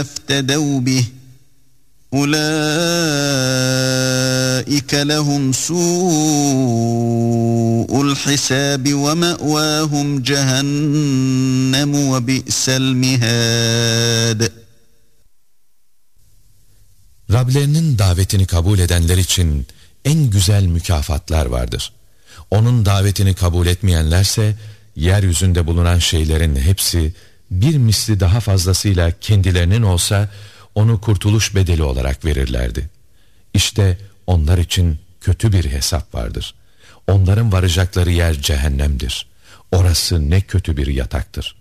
افتدوا به أولئك لهم سوء الحساب ومأواهم جهنم وبئس المهاد. Rablerinin davetini kabul edenler için en güzel mükafatlar vardır. Onun davetini kabul etmeyenlerse yeryüzünde bulunan şeylerin hepsi bir misli daha fazlasıyla kendilerinin olsa onu kurtuluş bedeli olarak verirlerdi. İşte onlar için kötü bir hesap vardır. Onların varacakları yer cehennemdir. Orası ne kötü bir yataktır.